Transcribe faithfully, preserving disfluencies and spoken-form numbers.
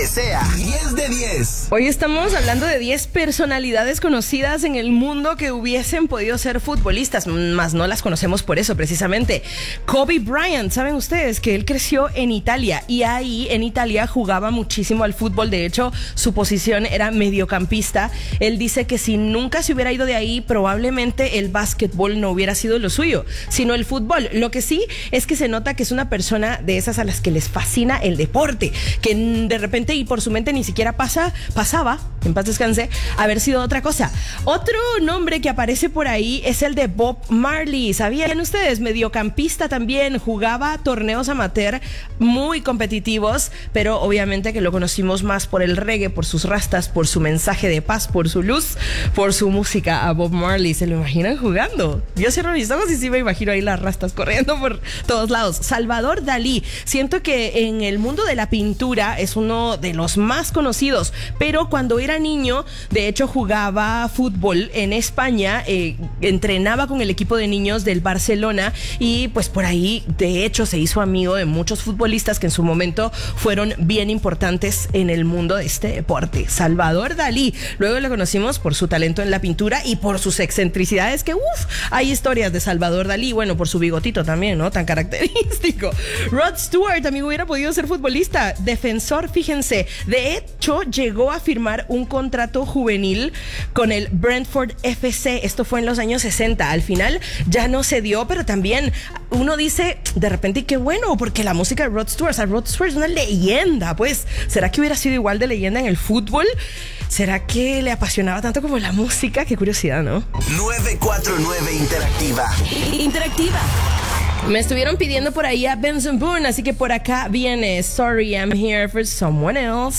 Sea diez de diez. Hoy estamos hablando de diez personalidades conocidas en el mundo que hubiesen podido ser futbolistas, más no las conocemos por eso precisamente. Kobe Bryant, ¿saben ustedes que él creció en Italia? Y ahí en Italia jugaba muchísimo al fútbol. De hecho, su posición era mediocampista. Él dice que si nunca se hubiera ido de ahí, probablemente el básquetbol no hubiera sido lo suyo, sino el fútbol. Lo que sí es que se nota que es una persona de esas a las que les fascina el deporte, que de repente y por su mente ni siquiera pasa, pasaba, en paz descanse, haber sido otra cosa. Otro nombre que aparece por ahí es el de Bob Marley. ¿Sabían ustedes? Mediocampista también, jugaba torneos amateur muy competitivos, pero obviamente que lo conocimos más por el reggae, por sus rastas, por su mensaje de paz, por su luz, por su música. A Bob Marley, ¿se lo imaginan jugando? Yo cierro mis ojos y sí me imagino ahí las rastas corriendo por todos lados. Salvador Dalí, siento que en el mundo de la pintura es uno de los más conocidos, pero cuando era niño, de hecho jugaba fútbol en España, eh, entrenaba con el equipo de niños del Barcelona y pues por ahí de hecho se hizo amigo de muchos futbolistas que en su momento fueron bien importantes en el mundo de este deporte. Salvador Dalí, luego lo conocimos por su talento en la pintura y por sus excentricidades, que uff, hay historias de Salvador Dalí, bueno, por su bigotito también, ¿no? Tan característico. Rod Stewart también hubiera podido ser futbolista, defensor, fíjense. De hecho, llegó a firmar un contrato juvenil con el Brentford F C. Esto fue en los años sesenta. Al final ya no se dio, pero también uno dice, de repente, qué bueno, porque la música de Rod Stewart, o sea, Rod Stewart es una leyenda, pues. ¿Será que hubiera sido igual de leyenda en el fútbol? ¿Será que le apasionaba tanto como la música? Qué curiosidad, ¿no? nueve cuatro nueve Interactiva. Interactiva. Me estuvieron pidiendo por ahí a Benson Boone, así que por acá viene Sorry I'm Here for Someone Else.